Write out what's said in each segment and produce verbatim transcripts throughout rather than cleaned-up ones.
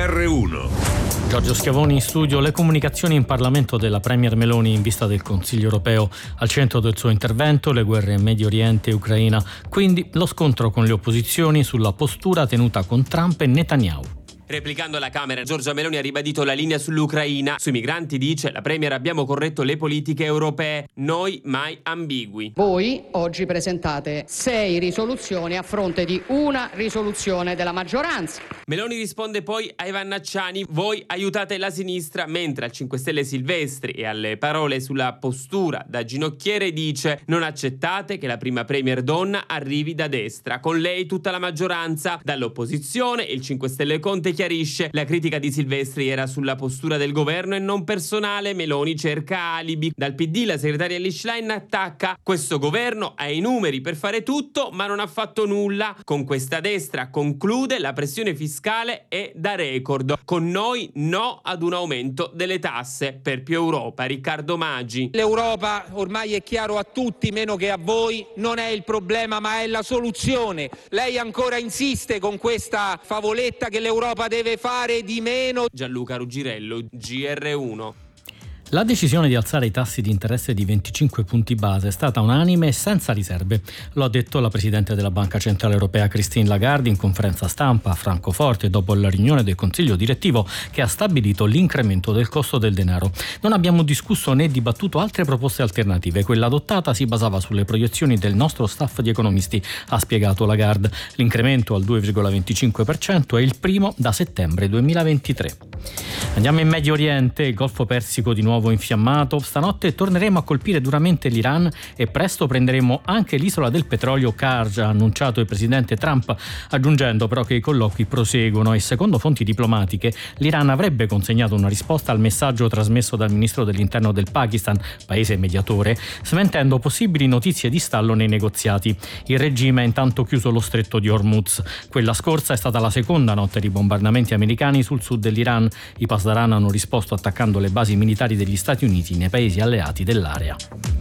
R uno. Giorgio Schiavoni in studio. Le comunicazioni in Parlamento della Premier Meloni in vista del Consiglio europeo. Al centro del suo intervento le guerre in Medio Oriente e Ucraina, quindi lo scontro con le opposizioni sulla postura tenuta con Trump e Netanyahu. Replicando alla Camera, Giorgia Meloni ha ribadito la linea sull'Ucraina. Sui migranti dice: la Premier abbiamo corretto le politiche europee, noi mai ambigui. Voi oggi presentate sei risoluzioni a fronte di una risoluzione della maggioranza. Meloni risponde poi ai vannacciani: voi aiutate la sinistra, mentre al cinque Stelle Silvestri e alle parole sulla postura da ginocchiere dice: non accettate che la prima Premier donna arrivi da destra, con lei tutta la maggioranza. Dall'opposizione il cinque Stelle Conte chiarisce: la critica di Silvestri era sulla postura del governo e non personale, Meloni cerca alibi. Dal P D la segretaria Lischlein attacca: questo governo ha i numeri per fare tutto ma non ha fatto nulla. Con questa destra, conclude, la pressione fiscale è da record. Con noi no ad un aumento delle tasse. Per più Europa, Riccardo Maggi. L'Europa, ormai è chiaro a tutti meno che a voi, non è il problema ma è la soluzione. Lei ancora insiste con questa favoletta che l'Europa deve fare di meno. Gianluca Ruggirello, G R uno. La decisione di alzare i tassi di interesse di venticinque punti base è stata unanime e senza riserve. Lo ha detto la Presidente della Banca Centrale Europea Christine Lagarde in conferenza stampa a Francoforte dopo la riunione del Consiglio direttivo che ha stabilito l'incremento del costo del denaro. Non abbiamo discusso né dibattuto altre proposte alternative. Quella adottata si basava sulle proiezioni del nostro staff di economisti, ha spiegato Lagarde. L'incremento al due virgola venticinque per cento è il primo da settembre duemilaventitré. Andiamo in Medio Oriente, il Golfo Persico di nuovo infiammato. Stanotte torneremo a colpire duramente l'Iran e presto prenderemo anche l'isola del petrolio Karj, ha annunciato il presidente Trump, aggiungendo però che i colloqui proseguono e secondo fonti diplomatiche l'Iran avrebbe consegnato una risposta al messaggio trasmesso dal ministro dell'interno del Pakistan, paese mediatore, smentendo possibili notizie di stallo nei negoziati. Il regime ha intanto chiuso lo stretto di Hormuz. Quella scorsa è stata la seconda notte di bombardamenti americani sul sud dell'Iran. I Pasdaran hanno risposto attaccando le basi militari degli Stati Uniti nei paesi alleati dell'area.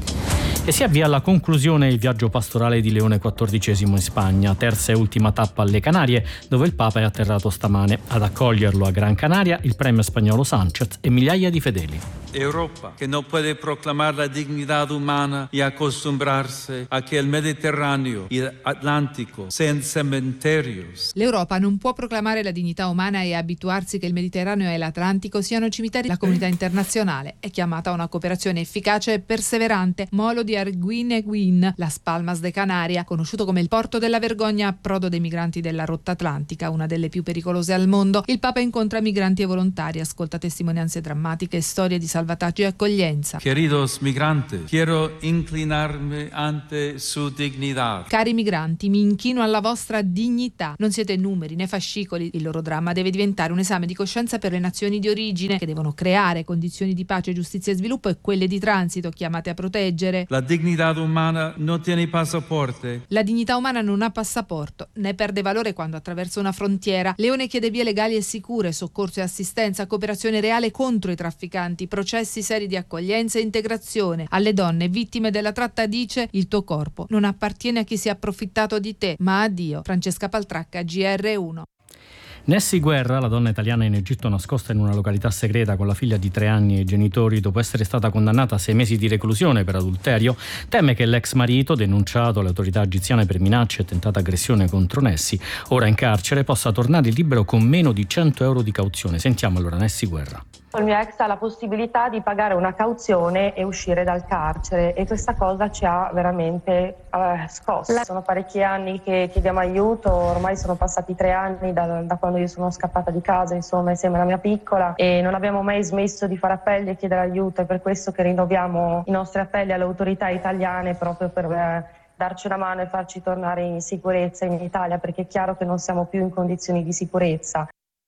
E si avvia alla conclusione il viaggio pastorale di Leone quattordicesimo in Spagna, terza e ultima tappa alle Canarie, dove il Papa è atterrato stamane. Ad accoglierlo a Gran Canaria il premier spagnolo Sánchez e migliaia di fedeli. Europa, que no puede proclamar la dignidad humana y acostumbrarse a que el Mediterráneo y el Atlántico sean cementerios. L'Europa non può proclamare la dignità umana e abituarsi che il Mediterraneo e l'Atlantico siano cimiteri. La comunità internazionale è chiamata a una cooperazione efficace e perseverante. Molo di Arguineguín, Las Palmas de Canaria, conosciuto come il porto della vergogna, approdo dei migranti della rotta atlantica, una delle più pericolose al mondo. Il Papa incontra migranti e volontari, ascolta testimonianze drammatiche e storie di salvataggio e accoglienza. Queridos migrantes, quiero inclinarme ante su dignidad. Cari migranti, mi inchino alla vostra dignità. Non siete numeri né fascicoli. Il loro dramma deve diventare un esame di coscienza per le nazioni di origine, che devono creare condizioni di pace, giustizia e sviluppo, e quelle di transito chiamate a proteggere. La dignità umana non tiene passaporte. La dignità umana non ha passaporto, né perde valore quando attraversa una frontiera. Leone chiede vie legali e sicure, soccorso e assistenza, cooperazione reale contro i trafficanti, processi seri di accoglienza e integrazione. Alle donne vittime della tratta dice: il tuo corpo non appartiene a chi si è approfittato di te, ma a Dio. Francesca Paltracca, G R uno. Nessi Guerra, la donna italiana in Egitto nascosta in una località segreta con la figlia di tre anni e i genitori dopo essere stata condannata a sei mesi di reclusione per adulterio, teme che l'ex marito, denunciato alle autorità egiziane per minacce e tentata aggressione contro Nessi, ora in carcere, possa tornare libero con meno di cento euro di cauzione. Sentiamo allora Nessi Guerra. Il mio ex ha la possibilità di pagare una cauzione e uscire dal carcere, e questa cosa ci ha veramente eh, scosso. Sono parecchi anni che chiediamo aiuto, ormai sono passati tre anni da, da quando io sono scappata di casa, insomma, insieme alla mia piccola, e non abbiamo mai smesso di fare appelli e chiedere aiuto. È per questo che rinnoviamo i nostri appelli alle autorità italiane, proprio per eh, darci una mano e farci tornare in sicurezza in Italia, perché è chiaro che non siamo più in condizioni di sicurezza.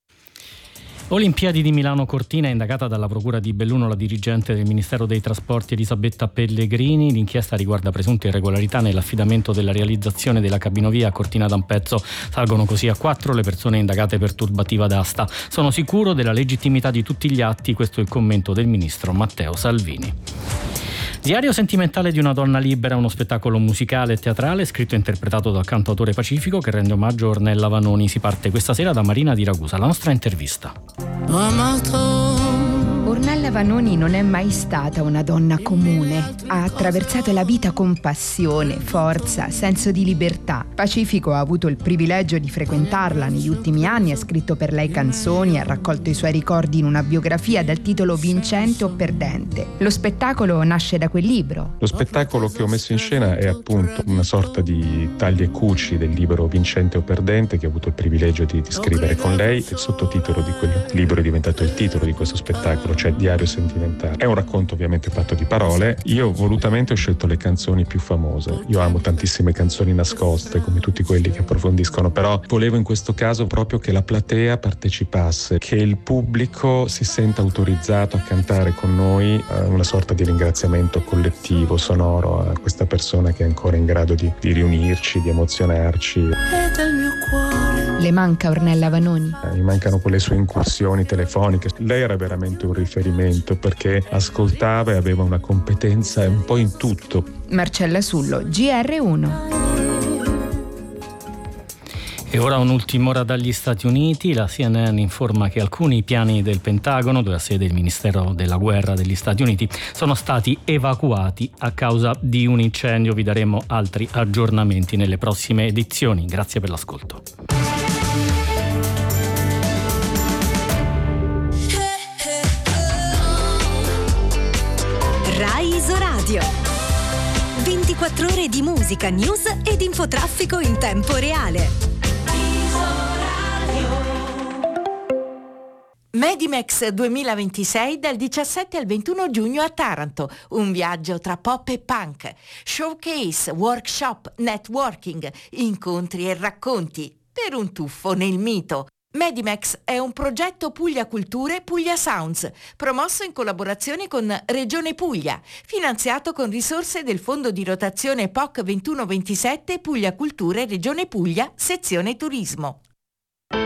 Olimpiadi di Milano Cortina, indagata dalla Procura di Belluno la dirigente del Ministero dei Trasporti Elisabetta Pellegrini. L'inchiesta riguarda presunte irregolarità nell'affidamento della realizzazione della cabinovia a Cortina d'Ampezzo. Salgono così a quattro le persone indagate per turbativa d'asta. Sono sicuro della legittimità di tutti gli atti, questo è il commento del ministro Matteo Salvini. Diario sentimentale di una donna libera, uno spettacolo musicale e teatrale scritto e interpretato dal cantautore Pacifico che rende omaggio a Ornella Vanoni. Si parte questa sera da Marina di Ragusa. La nostra intervista. L'ho amato. Ornella Vanoni non è mai stata una donna comune. Ha attraversato la vita con passione, forza, senso di libertà. Pacifico ha avuto il privilegio di frequentarla negli ultimi anni, ha scritto per lei canzoni, ha raccolto i suoi ricordi in una biografia dal titolo Vincente o Perdente. Lo spettacolo nasce da quel libro. Lo spettacolo che ho messo in scena è appunto una sorta di tagli e cuci del libro Vincente o Perdente che ho avuto il privilegio di, di scrivere con lei. Il sottotitolo di quel libro è diventato il titolo di questo spettacolo, cioè Diario sentimentale. È un racconto ovviamente fatto di parole. Io volutamente ho scelto le canzoni più famose. Io amo tantissime canzoni nascoste, come tutti quelli che approfondiscono, però volevo in questo caso proprio che la platea partecipasse, che il pubblico si senta autorizzato a cantare con noi una sorta di ringraziamento collettivo, sonoro a questa persona che è ancora in grado di, di riunirci, di emozionarci. È del mio cuore. Le manca Ornella Vanoni? Mi mancano quelle sue incursioni telefoniche. Lei era veramente un riferimento perché ascoltava e aveva una competenza un po' in tutto. Marcella Sullo, G R uno. E ora un'ultima ora dagli Stati Uniti. La C N N informa che alcuni piani del Pentagono, dove ha sede il Ministero della Guerra degli Stati Uniti, sono stati evacuati a causa di un incendio. Vi daremo altri aggiornamenti nelle prossime edizioni. Grazie per l'ascolto. Rai Isoradio. ventiquattro ore di musica, news ed infotraffico in tempo reale. Medimex duemilaventisei dal diciassette al ventuno giugno a Taranto. Un viaggio tra pop e punk. Showcase, workshop, networking, incontri e racconti per un tuffo nel mito. Medimex è un progetto Puglia Culture Puglia Sounds, promosso in collaborazione con Regione Puglia, finanziato con risorse del Fondo di Rotazione P O C ventuno ventisette Puglia Culture Regione Puglia, sezione Turismo.